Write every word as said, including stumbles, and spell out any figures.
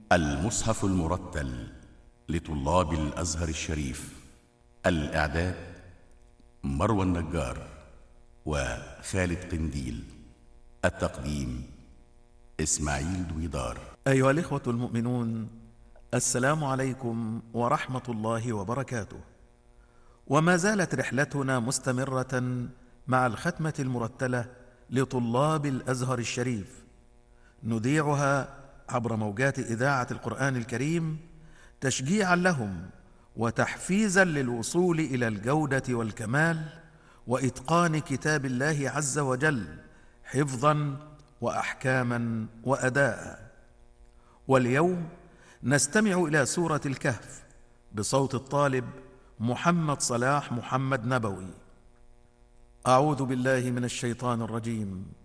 المصحف المرتل لطلاب الأزهر الشريف. الإعداد مروى النجار وخالد قنديل. التقديم إسماعيل دويدار. أيها الإخوة المؤمنون، السلام عليكم ورحمة الله وبركاته. وما زالت رحلتنا مستمرة مع الختمة المرتلة لطلاب الأزهر الشريف، نذيعها عبر موجات إذاعة القرآن الكريم تشجيعا لهم وتحفيزا للوصول إلى الجودة والكمال وإتقان كتاب الله عز وجل حفظا وأحكاما وأداء. واليوم نستمع إلى سورة الكهف بصوت الطالب محمد صلاح محمد نبوي. أعوذ بالله من الشيطان الرجيم.